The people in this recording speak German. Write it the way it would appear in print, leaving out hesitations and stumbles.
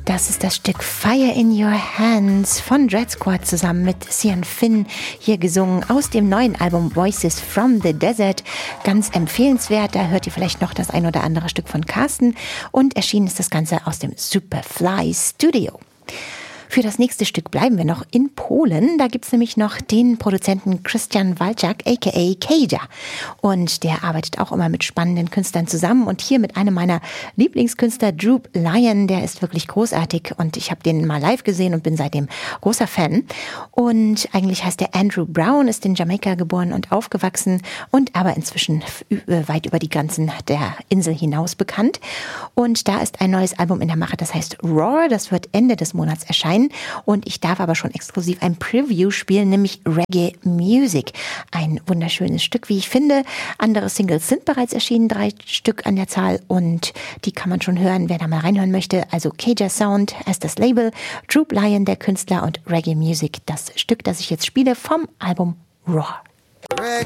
Das ist das Stück Fire in Your Hands von Dread Squad zusammen mit Cian Finn, hier gesungen aus dem neuen Album Voices from the Desert. Ganz empfehlenswert, da hört ihr vielleicht noch das ein oder andere Stück von Carsten und erschienen ist das Ganze aus dem Superfly Studio. Für das nächste Stück bleiben wir noch in Polen. Da gibt's nämlich noch den Produzenten Christian Walczak, a.k.a. Kaja. Und der arbeitet auch immer mit spannenden Künstlern zusammen. Und hier mit einem meiner Lieblingskünstler, Droop Lion. Der ist wirklich großartig. Und ich habe den mal live gesehen und bin seitdem großer Fan. Und eigentlich heißt er Andrew Brown, ist in Jamaika geboren und aufgewachsen. Und aber inzwischen weit über die Grenzen der Insel hinaus bekannt. Und da ist ein neues Album in der Mache, das heißt Roar. Das wird Ende des Monats erscheinen. Und ich darf aber schon exklusiv ein Preview spielen, nämlich Reggae Music. Ein wunderschönes Stück, wie ich finde. Andere Singles sind bereits erschienen, 3 Stück an der Zahl. Und die kann man schon hören, wer da mal reinhören möchte. Also Kaja Sound als das Label, Droop Lion der Künstler und Reggae Music das Stück, das ich jetzt spiele vom Album Roar. Reggae